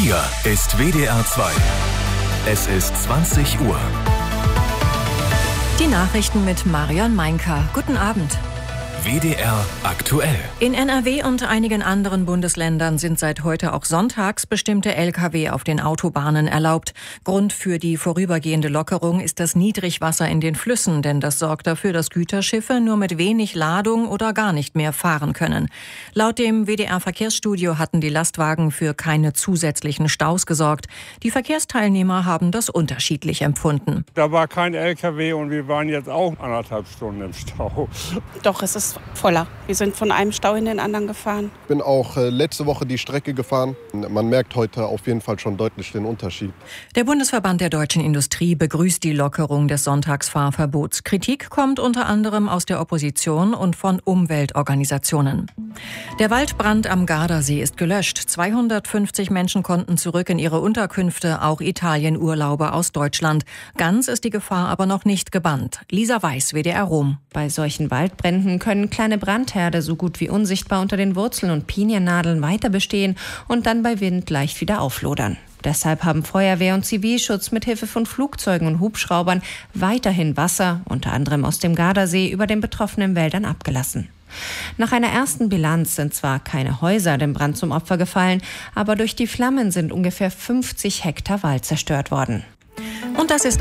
Hier ist WDR 2. Es ist 20 Uhr. Die Nachrichten mit Marion Meinker. Guten Abend. WDR aktuell. In NRW und einigen anderen Bundesländern sind seit heute auch sonntags bestimmte Lkw auf den Autobahnen erlaubt. Grund für die vorübergehende Lockerung ist das Niedrigwasser in den Flüssen, denn das sorgt dafür, dass Güterschiffe nur mit wenig Ladung oder gar nicht mehr fahren können. Laut dem WDR-Verkehrsstudio hatten die Lastwagen für keine zusätzlichen Staus gesorgt. Die Verkehrsteilnehmer haben das unterschiedlich empfunden. Da war kein Lkw und wir waren jetzt auch 1,5 Stunden im Stau. Doch, es ist voller. Wir sind von einem Stau in den anderen gefahren. Ich bin auch letzte Woche die Strecke gefahren. Man merkt heute auf jeden Fall schon deutlich den Unterschied. Der Bundesverband der deutschen Industrie begrüßt die Lockerung des Sonntagsfahrverbots. Kritik kommt unter anderem aus der Opposition und von Umweltorganisationen. Der Waldbrand am Gardasee ist gelöscht. 250 Menschen konnten zurück in ihre Unterkünfte, auch Italienurlauber aus Deutschland. Ganz ist die Gefahr aber noch nicht gebannt. Lisa Weiß, WDR Rom. Bei solchen Waldbränden können kleine Brandherde so gut wie unsichtbar unter den Wurzeln und Piniennadeln weiter bestehen und dann bei Wind leicht wieder auflodern. Deshalb haben Feuerwehr und Zivilschutz mit Hilfe von Flugzeugen und Hubschraubern weiterhin Wasser, unter anderem aus dem Gardasee, über den betroffenen Wäldern abgelassen. Nach einer ersten Bilanz sind zwar keine Häuser dem Brand zum Opfer gefallen, aber durch die Flammen sind ungefähr 50 Hektar Wald zerstört worden. Und das ist